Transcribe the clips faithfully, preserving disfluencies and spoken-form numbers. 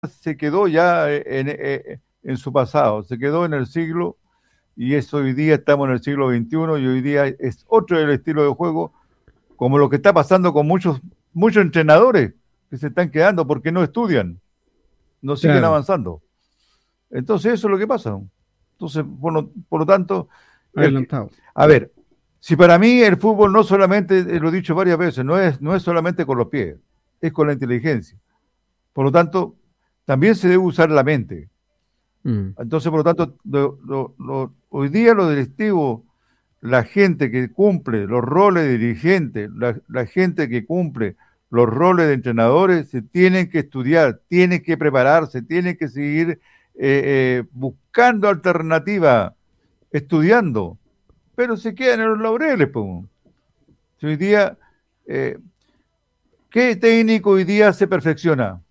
se quedó ya en, en, en su pasado, se quedó en el siglo, y es hoy día estamos en el siglo veintiuno y hoy día es otro el estilo de juego, como lo que está pasando con muchos, muchos entrenadores que se están quedando porque no estudian, no siguen Claro, avanzando. Entonces eso es lo que pasa. Entonces, por lo, por lo tanto, el, adelantado. a ver, si para mí el fútbol no solamente, eh, lo he dicho varias veces, no es, no es solamente con los pies, es con la inteligencia. Por lo tanto, también se debe usar la mente. Mm. Entonces, por lo tanto, lo, lo, lo, hoy día los directivos, la gente que cumple los roles de dirigentes, la, la gente que cumple los roles de entrenadores, se tienen que estudiar, tienen que prepararse, tienen que seguir eh, eh, buscando alternativas, estudiando, pero se quedan en los laureles. Pues. Si hoy día, eh, ¿qué técnico hoy día se perfecciona?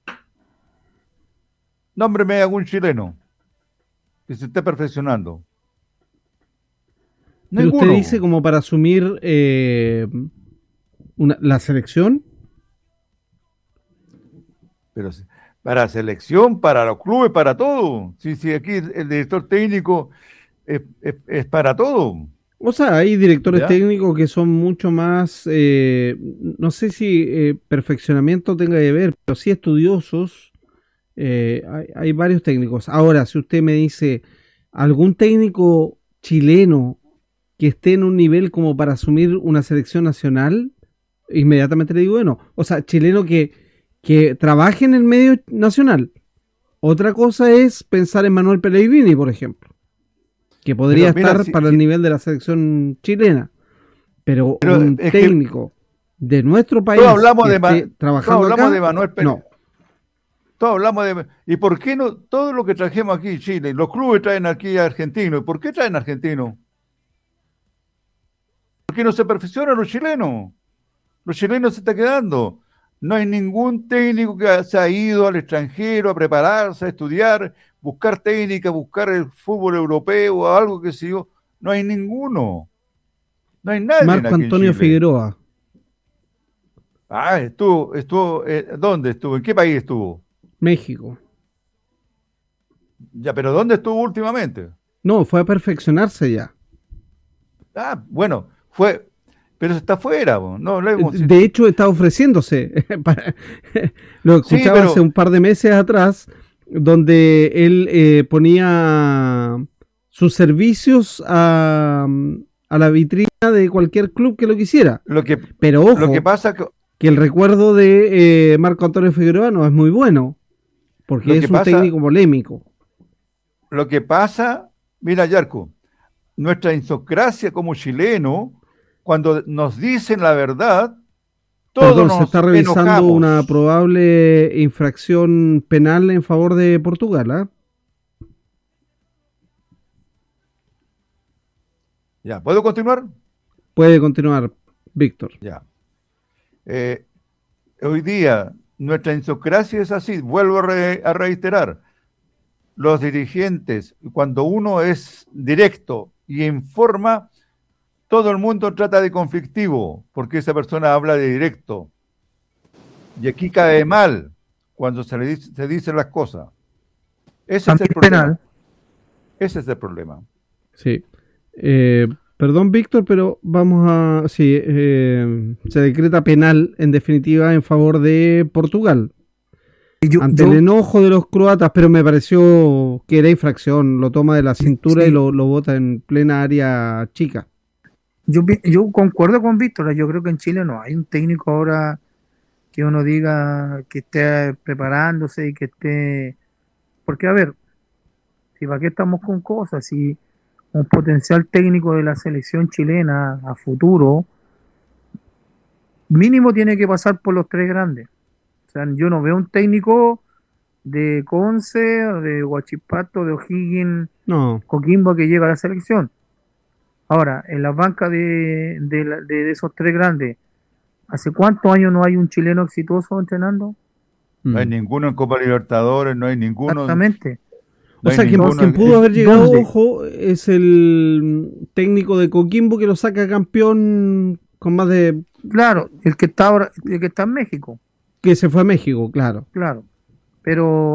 Nómbreme algún chileno que se esté perfeccionando. Pero usted dice Ninguno. como para asumir eh, una, la selección. Pero para selección, para los clubes, para todo. Sí, sí, aquí el director técnico es, es, es para todo. O sea, hay directores ¿Ya? técnicos que son mucho más, eh, no sé si eh, perfeccionamiento tenga que ver, pero sí estudiosos. Eh, hay, hay varios técnicos. Ahora, si usted me dice algún técnico chileno que esté en un nivel como para asumir una selección nacional, inmediatamente le digo, bueno, o sea, chileno que, que trabaje en el medio nacional. Otra cosa es pensar en Manuel Pellegrini, por ejemplo, que podría Pero mira, estar si, para el si, nivel de la selección chilena, pero pero un es que técnico de nuestro todos país hablamos que de esté todos trabajando hablamos de acá, Manuel Pérez, no. todos hablamos de ¿y por qué no todo lo que trajimos aquí en Chile? Los clubes traen aquí a argentinos. ¿Por qué traen argentinos? ¿Por qué no se perfeccionan los chilenos? Los chilenos se están quedando. No hay ningún técnico que se ha ido al extranjero a prepararse, a estudiar, buscar técnica, buscar el fútbol europeo o algo que sé yo. No hay ninguno. No hay nadie Marco aquí en Antonio Chile. Figueroa, Ah, estuvo, estuvo, eh, ¿dónde estuvo? ¿En qué país estuvo? México. Ya, pero ¿dónde estuvo últimamente? No, fue a perfeccionarse ya. Ah, bueno, fue, pero está fuera, bo. No, luego, sí, De hecho, está ofreciéndose. Para- Lo sí, escuchaba hace pero un par de meses atrás, donde él eh, ponía sus servicios a, a la vitrina de cualquier club que lo quisiera. lo que, Pero lo que ojo, pasa, que el recuerdo de eh, Marco Antonio Figueroa no es muy bueno, porque lo que es un pasa, técnico polémico. lo que pasa, mira, Yarko, nuestra insocracia como chileno, cuando nos dicen la verdad, todos Perdón, se está nos revisando una enojamos. probable infracción penal en favor de Portugal. ¿Ah? Ya, ¿puedo continuar? Puede continuar, Víctor. Ya. Eh, hoy día nuestra insocracia es así, vuelvo a, re- a reiterar, los dirigentes, cuando uno es directo y informa, todo el mundo trata de conflictivo, porque esa persona habla de directo. Y aquí cae mal cuando se le dice, se dicen las cosas. Ese es el También problema. penal. Ese es el problema. Sí. Eh, perdón, Víctor, pero vamos a. Sí, eh, se decreta penal en definitiva en favor de Portugal. Yo, Ante el yo enojo de los croatas, pero me pareció que era infracción. Lo toma de la cintura y sí, lo, lo bota en plena área chica. yo, pi- yo concuerdo con Víctor. Yo creo que en Chile no hay un técnico ahora que uno diga que esté preparándose y que esté. Porque, a ver, si para qué estamos con cosas, si un potencial técnico de la selección chilena a futuro, mínimo tiene que pasar por los tres grandes. O sea, yo no veo un técnico de Conce, o de Huachipato, de O'Higgins, No. Coquimbo que llega a la selección. Ahora, en las bancas de, de, la- de- de esos tres grandes, ¿hace cuántos años no hay un chileno exitoso entrenando? No hay Mm. ninguno en Copa Libertadores, no hay ninguno, Exactamente. no O hay sea, quien, ninguno Entonces, quien en, pudo en- haber llegado, ¿dónde? ojo, es el técnico de Coquimbo que lo saca campeón con más de. Claro, el que está ahora, el que está en México, Que se fue a México, claro. claro. pero